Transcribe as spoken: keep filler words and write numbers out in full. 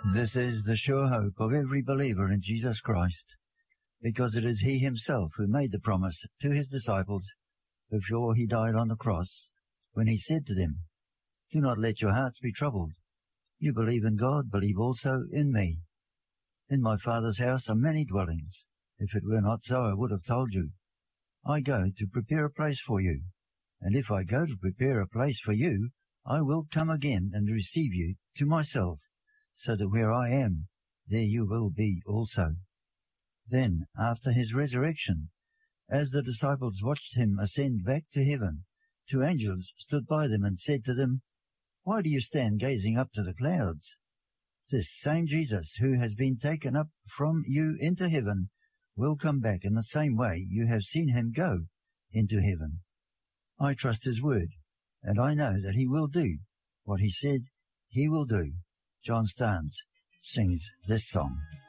This is the sure hope of every believer in Jesus Christ, because it is he himself who made the promise to his disciples before he died on the cross, when he said to them, "Do not let your hearts be troubled. You believe in God, believe also in me. In my Father's house are many dwellings. If it were not so, I would have told you. I go to prepare a place for you. And if I go to prepare a place for you, I will come again and receive you to myself, so that where I am, there you will be also." Then, after his resurrection, as the disciples watched him ascend back to heaven, two angels stood by them and said to them, "Why do you stand gazing up to the clouds? This same Jesus who has been taken up from you into heaven will come back in the same way you have seen him go into heaven. I trust his word, and I know that he will do what he said he will do." John Starnes sings this song.